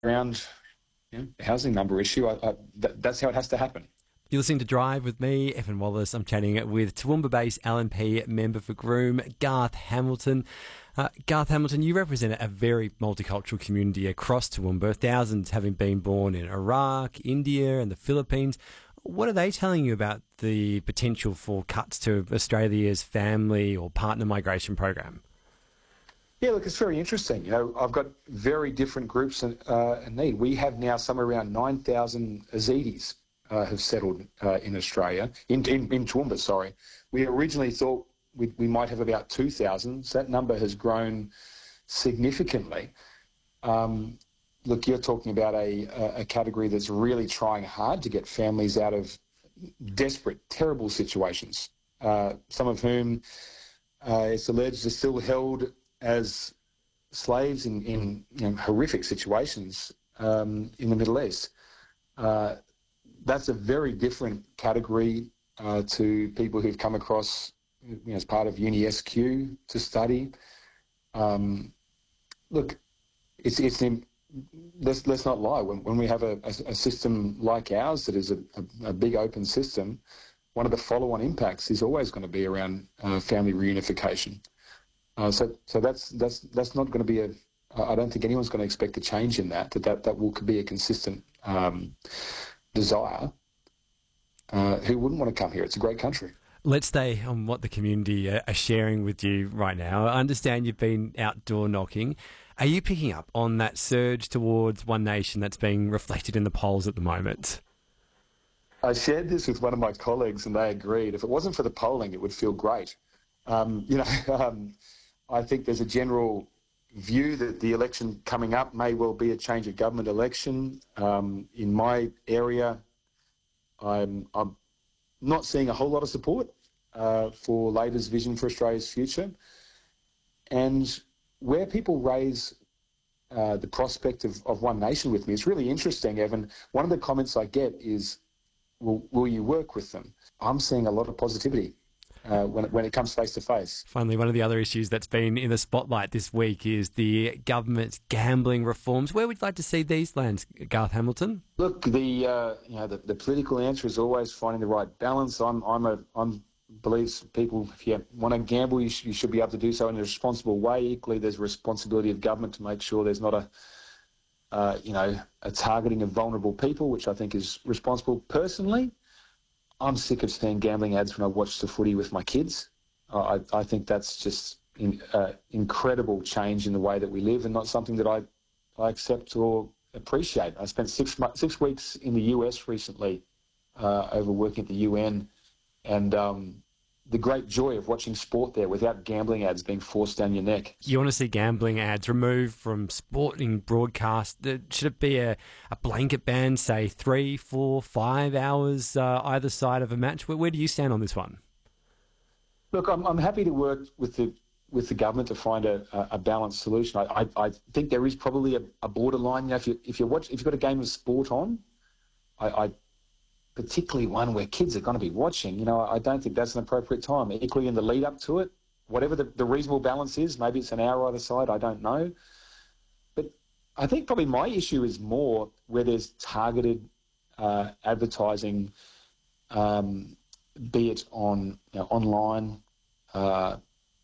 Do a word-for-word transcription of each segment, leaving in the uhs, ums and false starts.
around you know, the housing number issue. I, I, that, that's how it has to happen. You're listening to Drive with me, Evan Wallace. I'm chatting with Toowoomba-based L N P member for Groom, Garth Hamilton. Uh, Garth Hamilton, you represent a very multicultural community across Toowoomba, thousands having been born in Iraq, India and the Philippines. What are they telling you about the potential for cuts to Australia's family or partner migration program? Yeah, look, it's very interesting. You know, I've got very different groups in, uh, in need. We have now somewhere around nine thousand Yazidis uh, have settled uh, in Australia, in, in, in Toowoomba, sorry. We originally thought we, we might have about two thousand, so that number has grown significantly. Um, look, you're talking about a, a category that's really trying hard to get families out of desperate, terrible situations, uh, some of whom uh, it's alleged are still held as slaves in, in you know, horrific situations um, in the Middle East. Uh, that's a very different category uh, to people who've come across you know, as part of Uni S Q to study. Um, look, it's it's in, let's let's not lie. When when we have a, a, a system like ours that is a, a, a big open system, one of the follow-on impacts is always going to be around uh, family reunification. Uh, so, so that's that's that's not going to be a. I don't think anyone's going to expect a change in that. That that, that will be a consistent um, desire. Uh, who wouldn't want to come here? It's a great country. Let's stay on what the community are sharing with you right now. I understand you've been outdoor knocking. Are you picking up on that surge towards One Nation that's being reflected in the polls at the moment? I shared this with one of my colleagues, and they agreed. If it wasn't for the polling, it would feel great. Um, you know. Um, I think there's a general view that the election coming up may well be a change of government election. Um, in my area, I'm, I'm not seeing a whole lot of support uh, for Labor's vision for Australia's future. And where people raise uh, the prospect of, of One Nation with me, it's really interesting, Evan. One of the comments I get is, will, will you work with them? I'm seeing a lot of positivity. Uh, when, it, when it comes face-to-face. Finally, one of the other issues that's been in the spotlight this week is the government's gambling reforms. Where would you like to see these land, Garth Hamilton? Look, the uh, you know the, the political answer is always finding the right balance. I'm I'm a I'm believes people if you want to gamble, you, sh- you should be able to do so in a responsible way. Equally, there's a responsibility of government to make sure there's not a uh, you know a targeting of vulnerable people, which I think is responsible. Personally, I'm sick of seeing gambling ads when I watch the footy with my kids. I, I think that's just in, uh, incredible change in the way that we live, and not something that I, I accept or appreciate. I spent six six weeks in the U S recently uh, over working at the U N, and um, the great joy of watching sport there without gambling ads being forced down your neck. You want to see gambling ads removed from sporting broadcast? Should it be a, a blanket ban, say three, four, five hours uh, either side of a match? Where, where do you stand on this one? Look, I'm, I'm happy to work with the with the government to find a, a balanced solution. I, I, I think there is probably a, a borderline. You know, if you if you watch if you've got a game of sport on, I, I particularly one where kids are going to be watching, you know, I don't think that's an appropriate time. Equally in the lead up to it, whatever the, the reasonable balance is, maybe it's an hour either side, I don't know. But I think probably my issue is more where there's targeted uh, advertising, um, be it on you know, online, uh,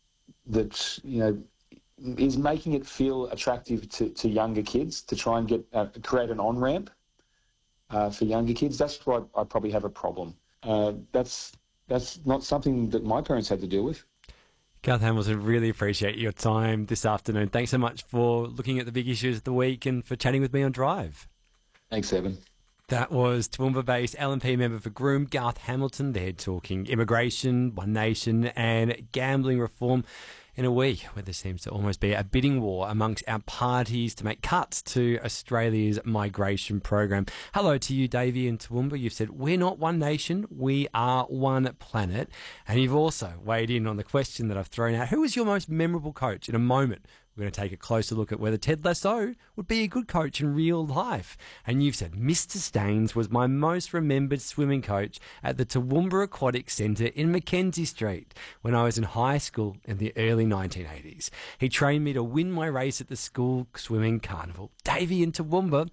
that, you know, is making it feel attractive to, to younger kids to try and get uh, create an on-ramp. Uh, for younger kids, that's where I, I probably have a problem. Uh, that's that's not something that my parents had to deal with. Garth Hamilton, really appreciate your time this afternoon. Thanks so much for looking at the big issues of the week and for chatting with me on Drive. Thanks, Evan. That was Toowoomba-based L N P member for Groom, Garth Hamilton. They're talking immigration, One Nation and gambling reform in a week where there seems to almost be a bidding war amongst our parties to make cuts to Australia's migration program. Hello to you, Davey in Toowoomba. You've said, we're not one nation, we are one planet. And you've also weighed in on the question that I've thrown out. Who was your most memorable coach? In a moment, we're going to take a closer look at whether Ted Lasso would be a good coach in real life. And you've said, Mister Staines was my most remembered swimming coach at the Toowoomba Aquatic Centre in Mackenzie Street when I was in high school in the early nineteen eighties. He trained me to win my race at the school swimming carnival. Davey in Toowoomba